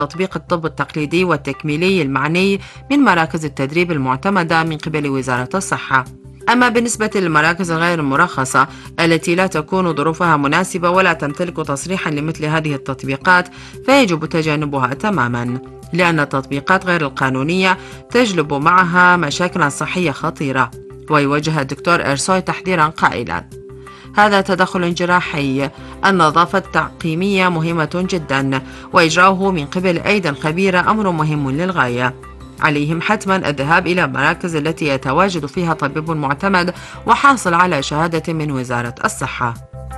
تطبيق الطب التقليدي والتكميلي المعني من مراكز التدريب المعتمدة من قبل وزارة الصحة. أما بالنسبة للمراكز غير المرخصة التي لا تكون ظروفها مناسبة ولا تمتلك تصريحا لمثل هذه التطبيقات، فيجب تجنبها تماما، لأن التطبيقات غير القانونية تجلب معها مشاكل صحية خطيرة. ويوجه الدكتور إرسوي تحذيرا قائلا: هذا تدخل جراحي، النظافة التعقيمية مهمة جدا، وإجراؤه من قبل أيدي خبيرة أمر مهم للغاية. عليهم حتما الذهاب إلى المراكز التي يتواجد فيها طبيب معتمد وحاصل على شهادة من وزارة الصحة.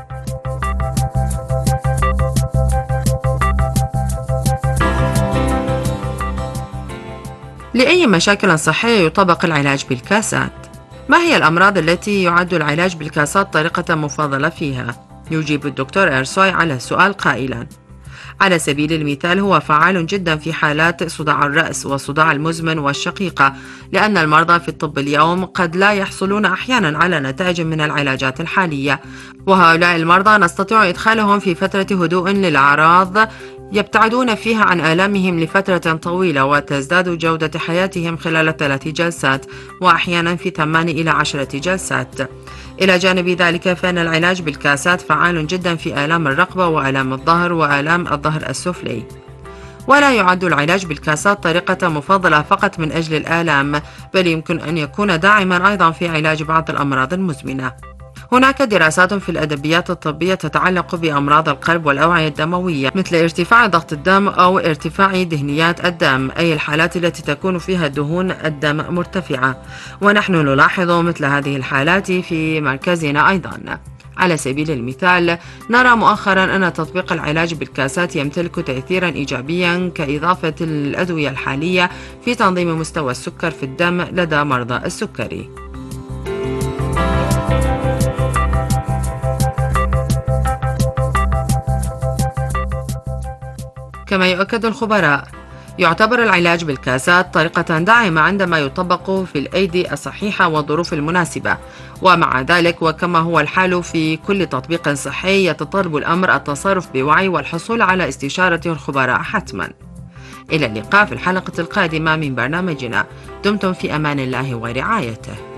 لأي مشاكل صحية يطبق العلاج بالكاسات؟ ما هي الأمراض التي يعد العلاج بالكاسات طريقة مفضلة فيها؟ يجيب الدكتور إرسوي على السؤال قائلا: على سبيل المثال هو فعال جدا في حالات صداع الرأس والصداع المزمن والشقيقة، لأن المرضى في الطب اليوم قد لا يحصلون أحيانا على نتائج من العلاجات الحالية، وهؤلاء المرضى نستطيع إدخالهم في فترة هدوء للأعراض يبتعدون فيها عن آلامهم لفترة طويلة، وتزداد جودة حياتهم خلال 3 جلسات، وأحيانا في 8 إلى 10 جلسات. إلى جانب ذلك فإن العلاج بالكاسات فعال جدا في آلام الرقبة وآلام الظهر وآلام الظهر السفلي. ولا يعد العلاج بالكاسات طريقة مفضلة فقط من أجل الآلام، بل يمكن أن يكون داعما أيضا في علاج بعض الأمراض المزمنة. هناك دراسات في الأدبيات الطبية تتعلق بأمراض القلب والأوعية الدموية، مثل ارتفاع ضغط الدم أو ارتفاع دهنيات الدم، أي الحالات التي تكون فيها دهون الدم مرتفعة، ونحن نلاحظ مثل هذه الحالات في مركزنا أيضا. على سبيل المثال، نرى مؤخرا أن تطبيق العلاج بالكاسات يمتلك تأثيرا إيجابيا كإضافة الأدوية الحالية في تنظيم مستوى السكر في الدم لدى مرضى السكري. كما يؤكد الخبراء، يعتبر العلاج بالكاسات طريقة داعمة عندما يطبق في الأيدي الصحيحة والظروف المناسبة، ومع ذلك وكما هو الحال في كل تطبيق صحي يتطلب الأمر التصرف بوعي والحصول على استشارة الخبراء حتما. إلى اللقاء في الحلقة القادمة من برنامجنا. دمتم في أمان الله ورعايته.